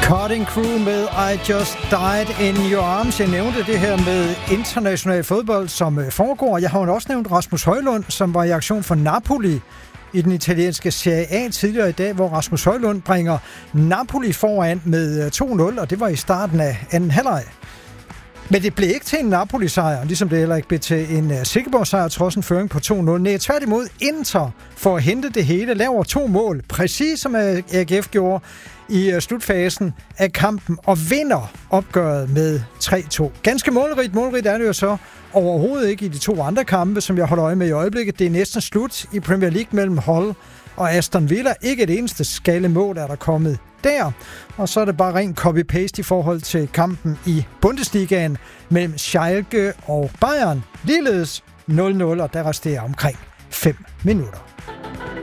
Cutting Crew med I Just Died in Your Arms. Jeg nævnte det her med international fodbold, som foregår. Jeg har jo også nævnt Rasmus Højlund, som var i aktion for Napoli i den italienske Serie A tidligere i dag, hvor Rasmus Højlund bringer Napoli foran med 2-0, og det var i starten af anden halvleg. Men det blev ikke til en Napoli-sejr, ligesom det heller ikke blev til en Silkeborg-sejr, trods en føring på 2-0. Nej, tværtimod Inter for at hente det hele, laver 2 mål, præcis som AGF gjorde i slutfasen af kampen, og vinder opgøret med 3-2. Ganske målrigt. Målrigt er det jo så overhovedet ikke i de 2 andre kampe, som jeg holder øje med i øjeblikket. Det er næsten slut i Premier League mellem Hull og Aston Villa. Ikke et eneste skallemål er der kommet der. Og så er det bare rent copy-paste i forhold til kampen i Bundesligaen mellem Schalke og Bayern. Ligeledes 0-0, og der resterer omkring 5 minutter.